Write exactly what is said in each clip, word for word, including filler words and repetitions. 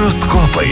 Horoskopai.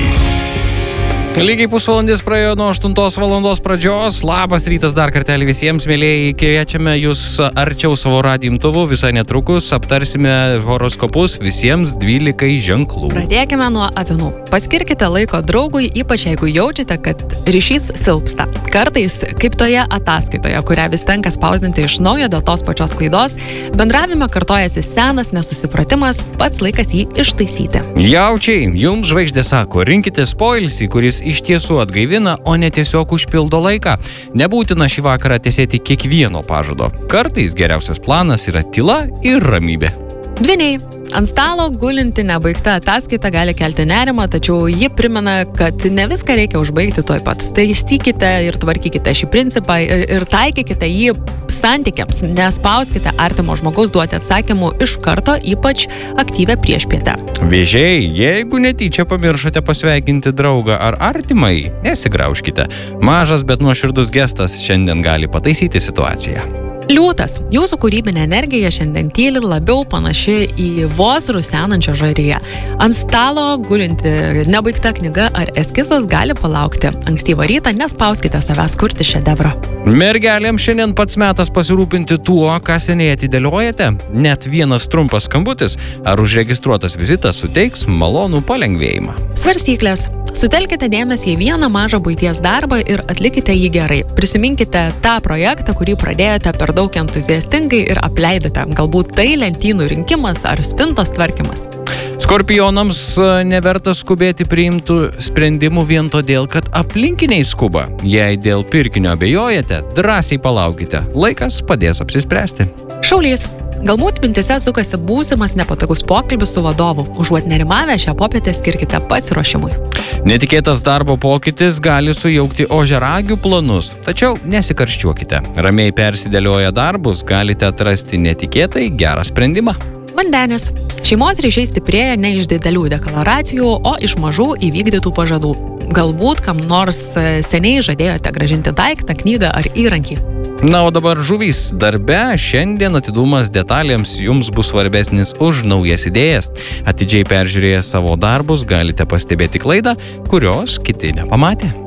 Lygiai pusvalandis praėjo nuo aštuntos valandos pradžios. Labas rytas dar kartelį visiems, mėlėjai. Kviečiame jūs arčiau savo radijo imtuvų. Visai netrukus aptarsime horoskopus visiems dvylikai ženklų. Pradėkime nuo avinų. Paskirkite laiko draugui, ypač jeigu jaučiate, kad ryšys silpsta. Kartais, kaip toje ataskaitoje, kurią vis tenka spausdinti iš naujo dėl tos pačios klaidos, bendravime kartojasi senas nesusipratimas, pats laikas jį ištaisyti. Jaučiai, jums žvaigždė sako, rinkitės poilsį, kuris iš tiesų atgaivina, o ne tiesiog užpildo laiką. Nebūtina šį vakarą tiesėti kiekvieno pažado. Kartais geriausias planas yra tyla ir ramybė. Dvyniai. Ant stalo gulinti nebaigta ataskaita gali kelti nerimą, tačiau ji primena, kad ne viską reikia užbaigti tuoj pat. Taisykite ir tvarkykite šį principą ir, ir taikykite jį santykiams. Nespauskite artimo žmogaus duoti atsakymų iš karto, ypač aktyvę priešpietę. Vėžiai, jeigu netyčia pamiršote pasveikinti draugą ar artimai, nesigraužkite. Mažas, bet nuoširdus gestas šiandien gali pataisyti situaciją. Liūtas. Jūsų kūrybinė energija šiandien tyli labiau panaši į vos rusenančią žariją. Ant stalo gulinti nebaigta knyga ar eskizas gali palaukti. Ankstyvą rytą nespauskite savęs kurti šedevrą. Mergelėms šiandien pats metas pasirūpinti tuo, ką seniai atidėliojate. Net vienas trumpas skambutis ar užregistruotas vizitas suteiks malonų palengvėjimą. Svarstyklės. Sutelkite dėmesį į vieną mažą buities darbą ir atlikite jį gerai. Prisiminkite tą projektą, kurį pradėjote per daug entuziastingai ir apleidote. Galbūt tai lentynų rinkimas ar spintos tvarkymas. Skorpionams neverta skubėti priimtų sprendimų vien todėl, kad aplinkiniai skuba. Jei dėl pirkinio abejojate, drąsiai palaukite. Laikas padės apsispręsti. Šaulys. Galbūt mintise sukasi būsimas nepatogus pokalbis su vadovu. Užuot nerimavę, šią popietę skirkite pasiruošimui. Netikėtas darbo pokytis gali sujaukti ožiaragių planus, tačiau nesikarščiuokite. Ramiai persidėlioję darbus galite atrasti netikėtai gerą sprendimą. Vandenis. Šeimos ryšiai stiprėja ne iš didelių deklaracijų, o iš mažų įvykdytų pažadų. Galbūt kam nors seniai žadėjote grąžinti daiktą, knygą ar įrankį. Na, o dabar žuvys. Darbe šiandien atidumas detalėms jums bus svarbesnis už naujas idėjas. Atidžiai peržiūrėję savo darbus galite pastebėti klaidą, kurios kiti nepamatė.